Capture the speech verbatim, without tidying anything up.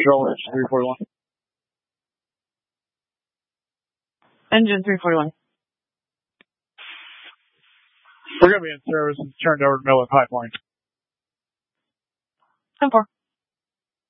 Control, engine three forty-one. Engine three forty-one. We're going to be in service and turned over to Miller Pipeline. ten four.